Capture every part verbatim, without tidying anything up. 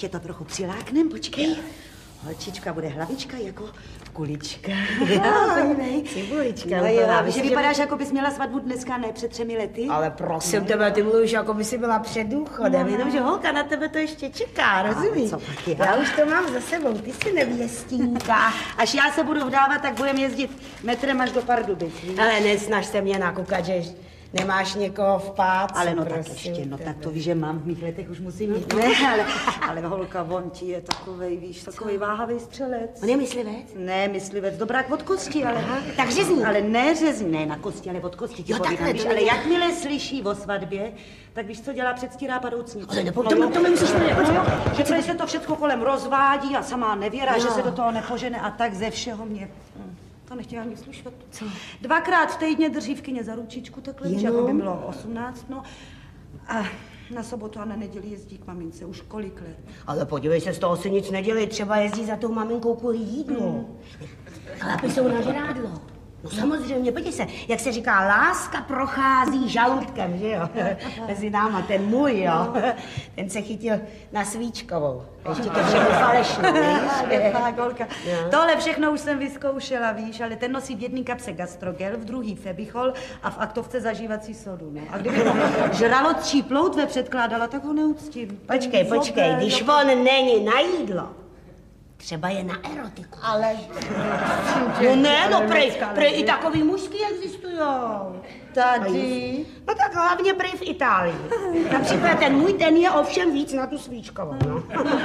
ještě to trochu přiláknem, počkej. Holčička bude hlavička jako kulička. Cibulička. No jo, že vypadáš, jako bys měla svatbu dneska, ne před třemi lety. Ale prosím no. tebe, ty mluvíš, jako by si byla před důchodem, no. Jenomže holka na tebe to ještě čeká, rozumíš? Co pak já? Já už to mám za sebou, ty jsi nevěstínka. Až já se budu vdávat, tak budeme jezdit metrem až do Pardubic. Ale nesnaž se mě nakukat, že nemáš někoho v pácu. Ale no tak ještě, no tak to víš, že mám v mých letech, už musím mít. Ne, ale, ale holka, on ti je takovej, víš, takovej váhavý střelec. On je myslivec? Ne, myslivec, dobrák od kosti, ale... Aha, tak řezní. Ale ne řezní, ne na kosti, ale od kosti ti jo, povídám, takhle, víš, ale jakmile slyší o svatbě, tak víš, co dělá, předstírá padoucnici. Ale nebo to, to mi musíš vědět. No, že tady se to všechno kolem rozvádí a samá nevěra, no. že se do toho nepožene a tak ze všeho mě... To nechtěla ani slyšet. Co? Dvakrát v týdně drží v kyně za ručičku, takhle, že jako by bylo osmnáct, no. A na sobotu a na neděli jezdí k mamince, už kolik let. Ale podívej se, z toho si nic nedělej, třeba jezdí za tou maminkou kvůli jídlu. Mm. Chlapy jsou na žrádlo. No samozřejmě, podívej se, jak se říká, láska prochází žaludkem, že jo? Mezi náma, ten můj, jo? Ten se chytil na Svíčkovou. Ještě to všechno falešné, víš? Tohle všechno už jsem vyzkoušela, víš, ale ten nosí v jedné kapse gastrogel, v druhý febichol a v aktovce zažívací sodu, no. A kdyby to žralotčí ploutve předkládala, tak ho neuctím. Počkej, počkej, když on není na jídlo, třeba je na erotiku. Ale... No ne, no prej, prej i takový mužský existujou. Tady? No tak hlavně prej v Itálii. Například ten můj, ten je ovšem víc na tu Svíčkovou, no.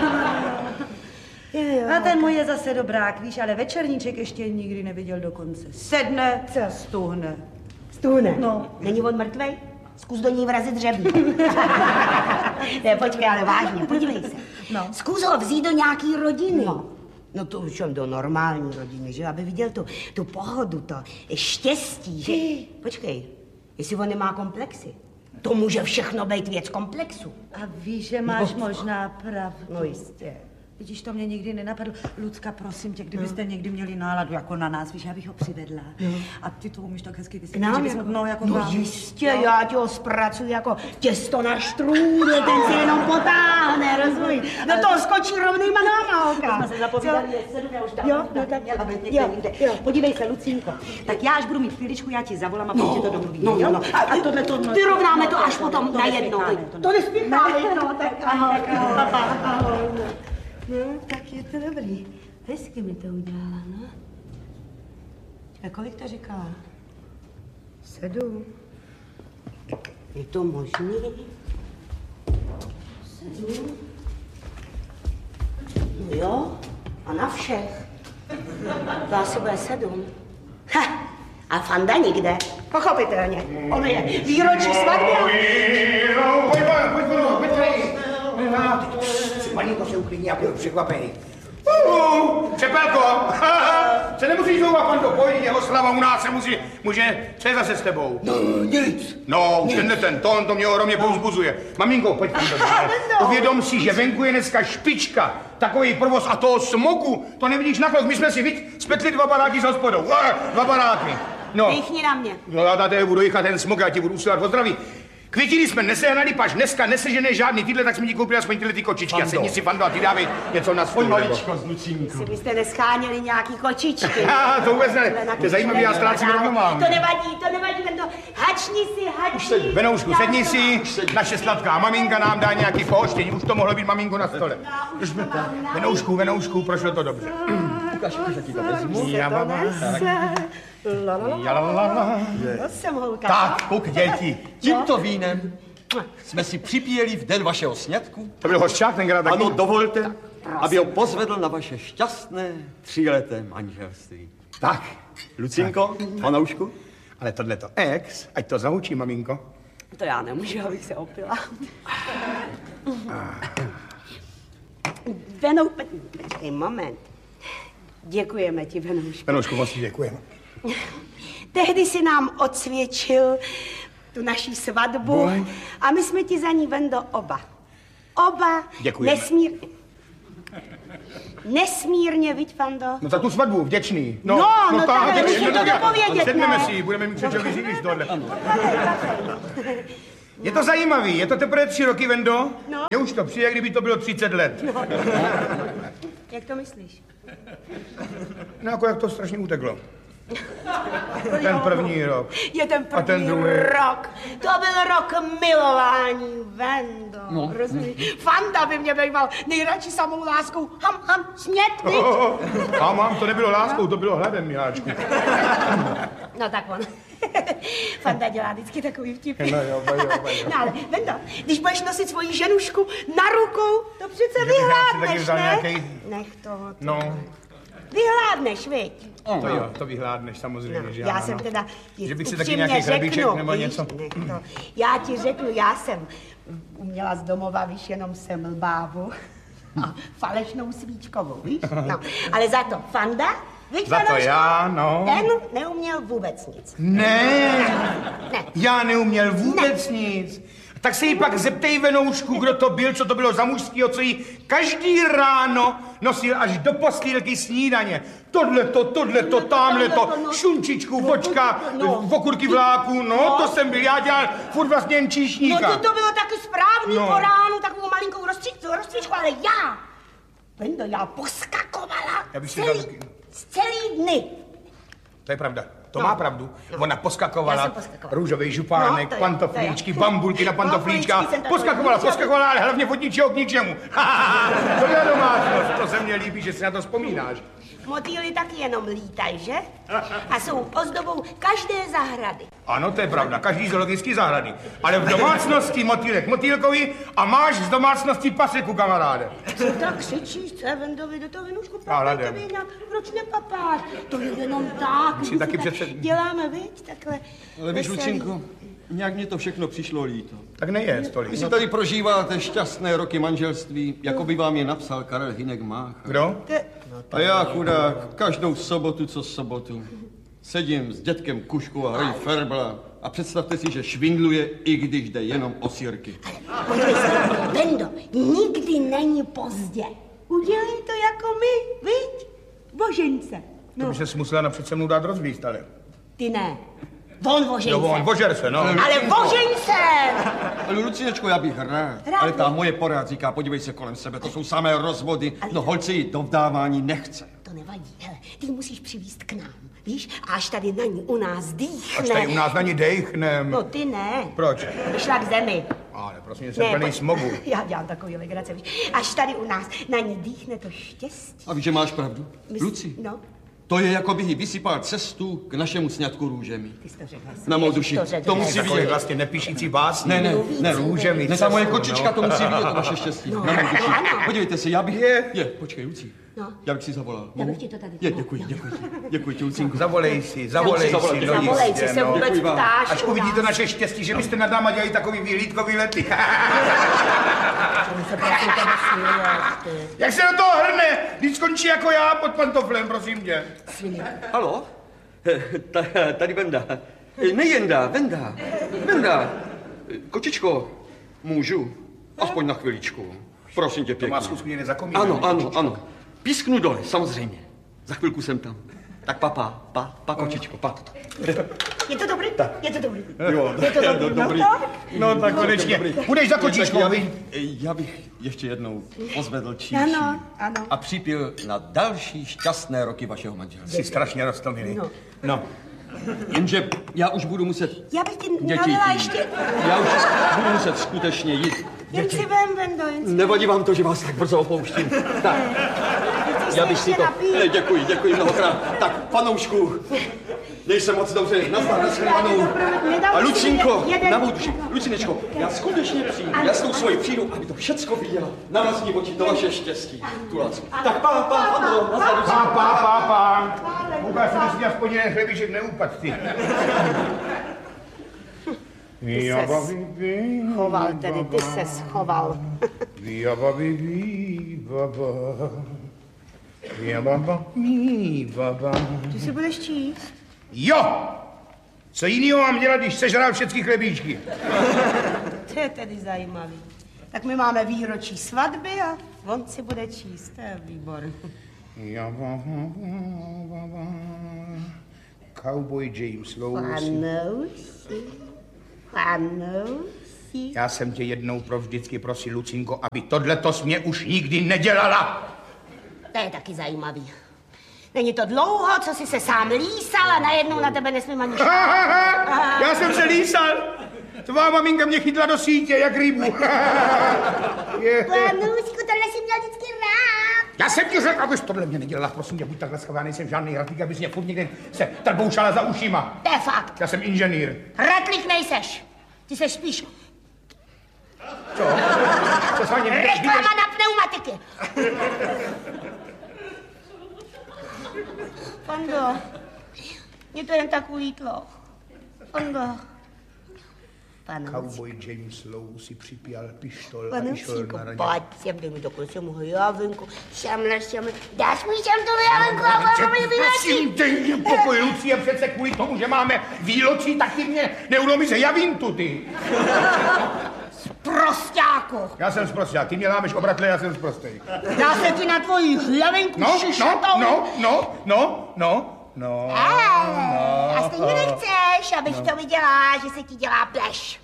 A ten můj je zase dobrák, víš, ale večerníček ještě nikdy neviděl dokonce. Sedne, stuhne. Stuhne? No. Není on mrtvej? Zkus do ní vrazit dřebí. Ne, počkej, ale vážně, podívej se. No. Zkus ho vzít do nějaký rodiny. No. No to už do normální rodiny, že? Aby viděl tu, tu pohodu, to štěstí, že? Počkej, jestli on nemá komplexy, to může všechno být věc komplexu. A víš, že máš no. možná pravdu. No jistě. Vidíš, to mě nikdy nenapadlo. Lucka, prosím tě, kdybyste no. někdy měli náladu jako na nás, víš, já bych ho přivedla. No. A ty to umíš tak hezky vysvětlit, že bychom jako, no, jako no vám. jistě, no. Já ti ho zpracuji jako těsto na štrůdě, ten se jenom potáhne, rozumíš? Do toho skočí rovnýma náma, holka. Jsme se zapovídali, sedu, já už tam jo, no, tak, měla být někde jo, jinde. Jo. Podívej se, Lucínko, tak já až budu mít chvíličku, já ti zavolám a no, prostě to domluvíme, no, jo? No, a, a tohle to... No, vyrovnáme to až potom najednou. To nespěcháme, no, tak ahoj. No, tak je to dobrý. Hezky mi to udělala, no. A kolik to říkala? Sedm. Je to možný? Sedm. No jo, a na všech. To asi bude sedm. Ha, a Fanda nikde. Pochopitelně. On je výročí svatby. Pojď, pojď, pojď, pojď. Malinko se uklidní, já budu překvapený. Uhu, Čepelko, se nemusíš zouvat, Fando, pojď, jeho slava u nás se musí, může, co je zase s tebou? No, nic. No, už tenhle ten tón, to mě ohromně povzbuzuje. Maminko, pojď, Fando, uvědom si, že venku je dneska špička, takový provoz a toho smogu, to nevidíš na chlok, my jsme si, viď, spletli dva baráky s hospodou, dva baráky. No. Dýchni na mě. No, já tady budu jichat ten smog, já ti budu usilat o zdraví. Květiny jsme nesehnali, paž dneska nesežené žádný tyhle, tak jsme ti koupili aspoň tyhle ty kočičky. A sedni si, Fando, a ty dávej něco na stůl. Maličko z Lucínku. Jestli byste nescháněli nějaký kočičky. To vůbec ne, to je zajímavý, já ztrácím rovnováhu. To nevadí, to nevadí, Fando. Hačni si, hačni. Venoušku, sedni si, naše sladká maminka nám dá nějaký pohoštění, už to mohlo být maminko na stole. Venoušku, Venoušku, prošlo to dobře. Ukaž, ukaž, jaký to vezmu. Já, baba. To jsem holka. Tak, kouk, děti, tímto vínem jsme si připíjeli v den vašeho sňatku. To byl hošťák tenkrát taky? Ano, dovolte, aby ho pozvedl na vaše šťastné tříleté manželství. Tak, Lucinko, Vanoušku. Ale tohleto ex, ať to zahučí, maminko. To já nemůžu, abych se opila. Venou, počkej, moment. Děkujeme ti, Venoušku. Venoušku, moc ti děkujeme. Tehdy si nám odsvědčil tu naši svatbu Boj. a my jsme ti za ní, Vendo, oba. Oba děkujeme. nesmírně. Nesmírně, viď, Fando? No za tu svatbu, vděčný. No, no, no tak, ale musím to dopovědět, sedneme ne? si, budeme mít křečový říct tohle. Je to zajímavý, je to teprve tři roky, Vendo? No. Mně už to přijde, kdyby to bylo třicet let. No. Jak to myslíš? No jako jak to strašně uteklo. Ten první rok. Je ten první A ten druhý. rok. To byl rok milování, Vendo. No. Rozumíš? Fanda by mě býval nejradši samou láskou. Ham, ham, smět, viď? A mám, to nebylo láskou, to bylo hladem, miláčku. No tak on. Fanda dělá vždycky takový vtipy. No jo, jo, jo. No ale Vendo, když budeš nosit svoji ženušku na rukou, to přece Že bych já si taky vyhládneš, vzal ne? nějakej- Nech toho. No, Vyhládneš, viď? to jo, to vyhládneš samozřejmě, No, že já ano. jsem teda ti Že bych si taky upřímně nějaký chlebíček řeknu, nebo víš, něco. nech to. Já ti řeknu, já jsem uměla z domova, víš, jenom semlbávu a falešnou svíčkovou, víš? No, ale za to Fanda, víš, Za to Vanoušku, já, no. ten neuměl vůbec nic. Ne, Ne. já neuměl vůbec nic. Tak se jí pak zeptej, Venoušku, kdo to byl, co to bylo za mužskýho, co jí každý ráno nosil až do postýlky snídaně. Tohleto, tohleto, tamhleto, šunčičku, vočka, okurky vláku, no, to jsem byl, já dělal furt vlastně jen No číšníka. to, to bylo taky správný No. po ránu, takovou malinkou rozstřičku, rozstřičku, ale já, Vendo, já poskakovala Já bych si celý, dal taky- celý dny. To je pravda. To No. má pravdu. Ona Já poskakovala, jsem poskakovala. růžový župánek, No, to jo, pantoflíčky, to jo. bambulky na pantoflíčka. Pantoflíčky jsem takový Poskakovala, ničeho. poskakovala, ale hlavně od ničeho k ničemu. To je domácnost, to se mně líbí, že si na to vzpomínáš. Motýly taky jenom lítají, že? A jsou ozdobou každé zahrady. Ano, to je pravda, každý zoologický zahrady. Ale v domácnosti motýlek motýlkovi a máš z domácnosti paseku, kamaráde. Co tak křičíš, co je Vendovi do toho Venušku? Já Papá, hledem. to jinak, proč nepapáš? To je jenom tak. si taky tak přece- Děláme, viď, takhle. Ale víš, veselý. Lucinko, nějak mě to všechno přišlo líto. Tak nejedz tolik. Vy si tady prožíváte šťastné roky manželství, jako by vám je napsal Karel Hynek Mácha. Kdo? To je- A já, chudák, každou sobotu, co sobotu, sedím s dětkem Kuškou a hrají ferbla. A představte si, že švindluje, i když jde jenom o sýrky. Podívej se, Vendo, nikdy není pozdě. Udělej to jako my, viď? Božence. To by se musela napřed se mnou dát rozvíst, ale. Ty ne. On vožence. Jo, on, vožer se, no. Ale vožence! Ale Lucinečko, já bych rád. Rád Ale ta bych. moje porád říká, podívej se kolem sebe, to jsou samé rozvody. No holce ji do vdávání nechce. To nevadí, hele, ty ji musíš přivést k nám, víš? A až tady na ní u nás dýchne. Až tady u nás na ní dejchnem. No ty ne. Proč? Vyšla k zemi. Ale prosím, jsem plný pojď. smogu. Já dělám takový legrace, víš? Až tady u nás na ní dýchne to štěstí. A víš, že máš pravdu? Mys- Luci, No, to je, jako by jí vysypal cestu k našemu sňatku růžemi. ty jsi to řekla. Na mou duši. To řekl, To musí řekl. Takový vidět. vlastně nepíšící básní. Ne, ne, ne, Růžemi ne, ta moje cestu, kočička no. to musí vidět, to naše štěstí. No, Na mou duši. no, ano. Podívejte se, já bych... Je. Je, počkej, Luci. No. Já bych si zavolal. Já Mohu? bych ti to tady- Je, no, děkuji, no. děkuji. Děkuji ti, Lucinku. Zavolej si, zavolej Zavolej, si, no Zavolej, jistě, si se no. vůbec Děkuji vám. ptáš Až u uvidí nás. to naše štěstí, že byste nad náma dělali takový výhlídkový lety. Čemu se prosím tebe směješ, ty? Jak se do toho hrne, když skončí jako já pod pantoflem, prosím tě. Halo? Ta, tady Venda. Nejenda, Venda. Venda. Kočičko, můžu? Aspoň na chviličku. Prosím tě To pěkně. má schůzku mě nezapomínám. Ano, ano, ano. Písknu dole, samozřejmě. Za chvilku jsem tam. Tak pa, pa, pa, pa, kočičko, pa. Je to dobrý? Je to dobrý. Jo, Je to dobrý, no dobrý. tak. No tak konečně. Dobrý. Půjdeš za Tak já kočičkou, bych, vy? já bych ještě jednou pozvedl číši. Ano, ano. A připil na další šťastné roky vašeho manželství. Jsi strašně roztomilý. No. No. Jenže já už budu muset... Já bych ti Děti, nalila ještě... já už budu muset skutečně jít. Jen si vem, Vendo, jen si Nevadí vám to, že vás tak brzo opouštím. Tak, já bych si to... napít. Ne, děkuji, děkuji mnohokrát. Tak, panoušku, dej se moc dobře, nazdar, nashledanou. A Lucinko, na mou duši, Lucinečko, já skutečně přijdu, já s tou svojí přijdu, aby to všecko viděla. Na vlastní oči, to vaše štěstí, tu lásku. Tak, pá, pá, ano, nazdar, Lucinko. Pá, pá, pá, pá. Ukáž se, že aspoň jeden chlebíček neupad, ty. Ty ses choval, tedy ty se schoval. Ty si budeš číst? Jo! Co jinýho mám dělat, když sežral všechny chlebíčky? To je tedy zajímavý. Tak my máme výročí svatby a on si bude číst, to je výborný. Cowboy James Lewis. Panouši, panouši. Prosím? Já jsem tě jednou provždycky prosil, Lucinko, aby tohleto jsi mě už nikdy nedělala. To je taky zajímavý. Není to dlouho, co jsi se sám lísal a najednou na tebe nesmím ani šát. Já jsem se lísal. Tvá maminka mě chytla do sítě, jak rybu. Panušku, tohle jsi měl vždycky rád. Já jsem ti řekl, abys tohle mě nedělala. Prosím tě, buď takhle schová, nejsem žádný ratlík, abys mě furt někde se trboušala za ušima. To je fakt. Já jsem inženýr. Ratlík nejseš. Ty seš spíš... Co? Co s vámi reklama na pneumatiky. Pando, mě to jen tak ulítlo. Pando. Cowboy James Lowe si připěl pištol Pane a išel na raně. pojď sem, dej mi dokonce mohu javenku. Šamle, šamle. Dáš mi sem tu javenku a mám mi vyletí. Prosím, dej mě pokoj, Lucie, přece kvůli tomu, že máme výločí, tak ty mě neulomí se javintu, ty. Prostáku. Já jsem zprosták, ty mě lámeš obratle, já jsem zprostej. Dá se ti na tvoji hlavenku No, šišatou. no, no, no, no, no, no. A stejně nechceš, abych to viděla, že se ti dělá pleš.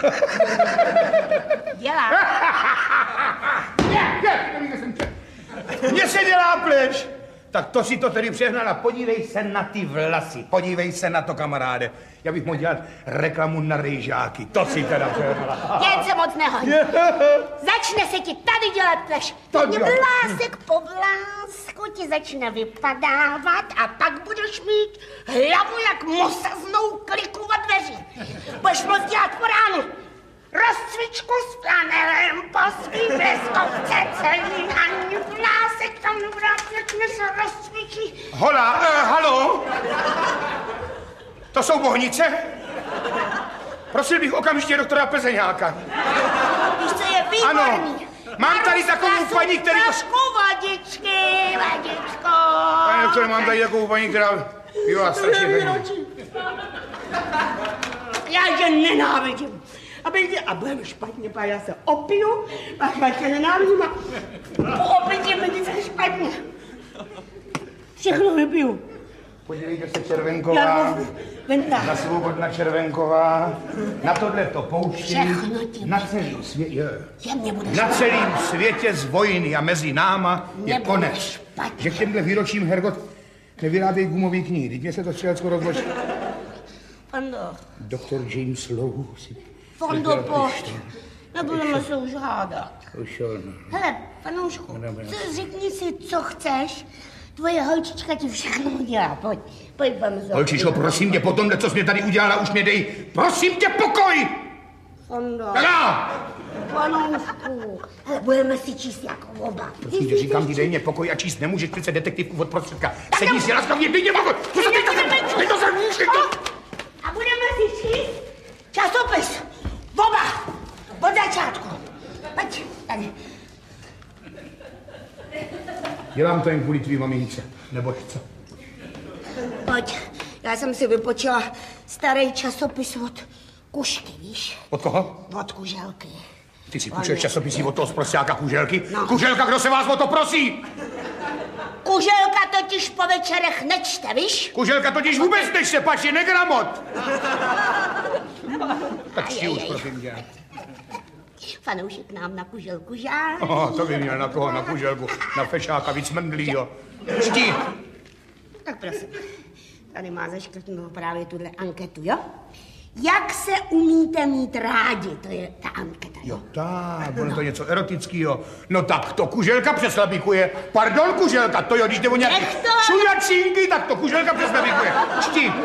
Dělá. Je, je, mně se dělá pleš. Tak to si to tedy přehnala. Podívej se na ty vlasy. Podívej se na to, kamaráde. Já bych mohl dělat reklamu na rejžáky. To si teda přehnala. Jen se moc nehoň. Začne se ti tady dělat pleš. Teď vlásek po vlásku ti začne vypadávat a pak budeš mít hlavu jak mosaznou kliku od dveří. Budeš moc dělat po ránu. Rozcvičku s flanelem, po svý bleskovce celý ani vlásek tam vrátně se rozcvičí. Hola, uh, halo? To jsou bohnice? Prosil bych okamžitě doktora Plzeňáka. Víš, co je výborný? Ano, mám tady takovou paní, který... Trošku vodičky, vodičko. Pane doktore, mám tady takovou paní, která bývá strašně pěkný. Já tě nenávidím. A, tě, a budeme špatně, pak já se opiju, pak já tě nenávidím a po opití mi se špatně. Všechno vypiju. Podívejte se, Červenková, na Svobodna Červenková, na tohle to pouští, na celém světě, na celém světě z vojny a mezi náma je konec. Že k těmhle výročím Hergot nevyrábějí gumový knihy, teď mě se to střelecko rozloží. Pando. Doktor James Lowe si... Pando, pojď. Nebudeme se už hádat. Už jo, no. Hele, panoušku, řekni si, co chceš. Tvoje holčička ti všechno udělá. Pojď, pojď, Bamzo. Holčičko, prosím tě, po tomhle, co jsi mě tady udělala, už mě dej. Prosím tě, pokoj! Pando. Teda! Panoušku, hele, budeme si číst jako oba. Prosím tě, říkám ti, dej mě pokoj a číst nemůžeš přece detektivku od prostředka. Sedni si laskavně, dej mě pokoj! Co se teď to teď to zrníš, teď to... A budeme si číst časopis. Oba! Od začátku. Pojď, tady. Dělám to jen kvůli tvý mamince, nebo co? Pojď, já jsem si vypočila starý časopis od Kušky, víš? Od koho? Od Kuželky. Ty si půjčuješ časopisy od toho zprosťáka Kuželky? No. Kuželka, kdo se vás o to prosí? Kuželka totiž po večerech nečte, víš? Kuželka totiž vůbec nečte, pač je negramot. Tak čti už, prosím tě. Fanoušek nám na Kuželku žádá. Oh, to by měl na koho, na Kuželku, na fešáka víc mendlýho. Čti. Tak prosím, tady má zaškrtnou právě tuhle anketu, jo? Jak se umíte mít rádi, to je ta anketa, jo? Jo, tak, ono to něco erotického. No tak to Kuželka přeslabikuje. Pardon, Kuželka, to jo, když jde o nějaký šujačínky, tak to Kuželka přeslabikuje. Čti.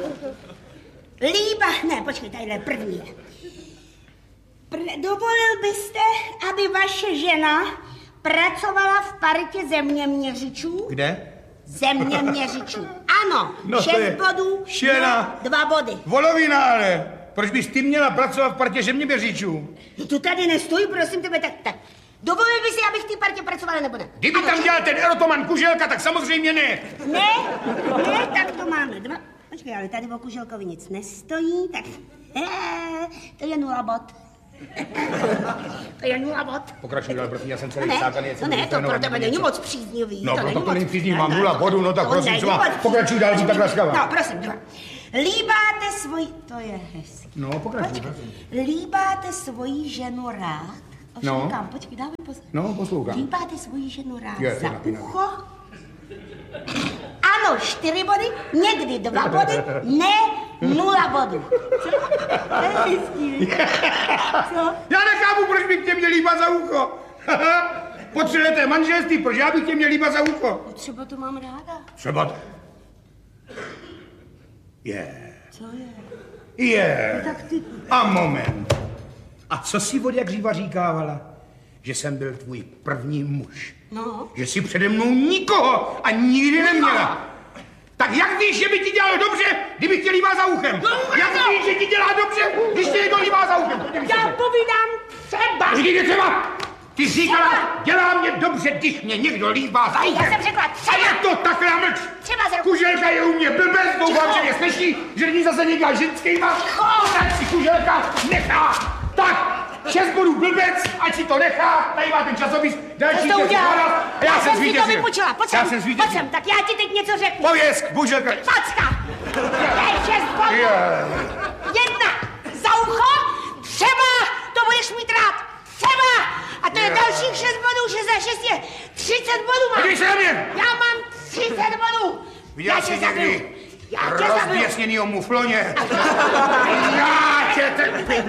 Líba, ne, počkej, tadyhle první je. Pr- dovolil byste, aby vaše žena pracovala v partě zeměměřičů? Kde? Zeměměřičů. Ano, No, šest bodů, šena. ne, dva body. Volovina, ale proč bys ty měla pracovat v partě zeměměřičů? No tu tady nestojí, prosím tebe, tak, tak. Dovolil by si, abych v té partě pracovala, nebo ne? Kdyby ano, tam dělal ten erotoman Kuželka, tak samozřejmě ne. Ne, ne, tak to máme dva. Počkej, ale tady o Kuželkovi nic nestojí, tak he, to je nula bod. To je nula bod. Pokračuj dál, prosím, já jsem celý Ne, vsákaný. no ne, to pro tebe není moc příznivý. No, to proto není to není moc- příznivý, mám nula bodu, no tak prosím, třeba pokračuj dál, buď tak laskavá. No, prosím, dva. Líbáte svoji... To je hezký. No, pokračuj, Počkej. prosím. Líbáte svoji ženu rád? Ovšem No. kam, počkej, dávej pozor. No, poslouchám. Líbáte svoji ženu rád Je, za napínavý. ucho? Ano, čtyři body, někdy dva body, ne, nula bodů. Co? To je hezký. Co? Já nechápu, proč bych tě měl líbat za ucho. Po třileté manželství, proč já bych tě měl líbat za ucho? Třeba to mám ráda. Třeba... t- Je. Co je? Je. Tak ty... A moment. A co si od jak živa říkávala? Že jsem byl tvůj první muž. No. Že jsi přede mnou nikoho a nikdy neměla. Tak jak víš, že by ti dělalo dobře, kdybych tě líbal za uchem? No, Jak no. víš, že ti dělá dobře, když tě někdo líbá za uchem? Já povídám třeba. Říkej třeba! Ty říkala, dělá mě dobře, když mě někdo líbá za uchem. Já jsem řekla A třeba. je to takhle mlč! Třeba za ruku. Kuželka je u mě blbec, doufám, že mě slyší, že není zase někde ženskýma. Tak si kuželka nechá. Tak, šest bodů blbec, ať si to nechá, tady má ten časopis, další Co to šest udělal? bodů. A já, Já jsem jsem si to zvítězil. vypučila, pojď Já sem, jsem pojď zvítězil. sem, tak já ti teď něco řeknu. Pověz, kuželka. Packa! Dej šest bodů. Jedna za ucho, třeba to budeš mít rád. Třeba! A to je dalších šest bodů, šest za šest je třicet bodů mám. Podívej se na mě. Já mám třicet bodů. Viděl Já jsi tě zabiju. někdy Já tě zabiju. rozběsněnýho mufloně? Já tě te...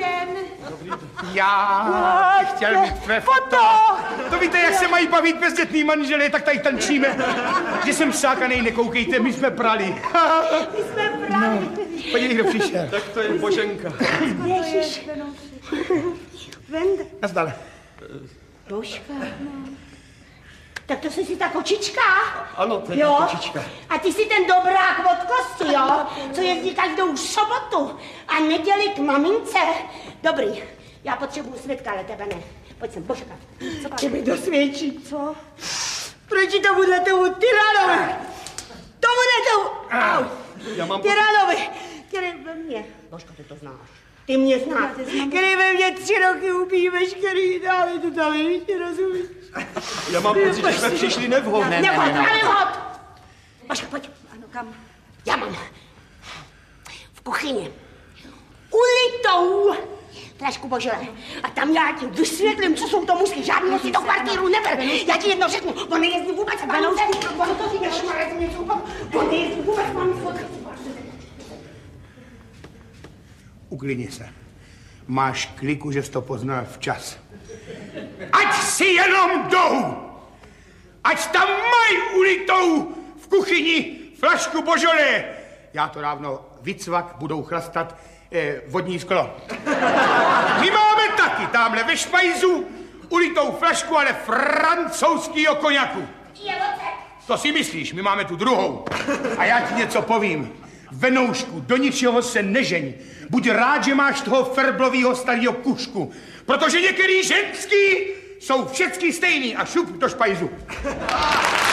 Já bych chtěl mít tvé foto. To víte, jak se mají bavit bezdětný manželé, tak tady tančíme. Že jsem vsákanej, nekoukejte, my jsme prali. My jsme právě. Podívej, kdo přišel. Tak to je Boženka. Ježiš. Vende. Nazdar. Božka. Tak to jsi si ta kočička? Ano, to je Jo? ta kočička. A ty jsi ten dobrák od kosti, jo? Co jezdí každou sobotu a neděli k mamince. Dobrý, já potřebuju svědka, ale tebe ne. Pojď sem, Božka. Co mi dosvědčí, co? Proč to bude tomu tyranovi? To bude tomu... Au. Já mám... Tyranovi, který ve mně... Božka, ty to znáš. Ty mě znáš. Který ve mně tři roky ubíjí veškerý dále, to tam ještě rozumíš. Já mám pocit, že jsme přišli nevhodně. Nevhod, nevhod! Božka, pojď. Ano, kam? Já mám v kuchyni ulitou flašku božele. A tam já ti vysvětlím, co jsou to musky. Žádného si do kvartíru neber. Já ti jedno řeknu. On nejezdí vůbec mamince. On to si nešmarec něco. On nejezdí vůbec mamince. Uklidni se. Máš kliku, že jsi to poznal včas. Ať si jenom jdou! Ať tam mají ulitou v kuchyni flašku božole! Já to dávno vycvak, budou chlastat eh, vodní sklo. My máme taky tamhle ve špajzu ulitou flašku, ale francouzskýho koněku. To si myslíš, my máme tu druhou. A já ti něco povím. Venoušku, do ničeho se nežeň. Buď rád, že máš toho ferblovýho starého kušku, protože některý ženský jsou všecky stejný a šup do špajzu.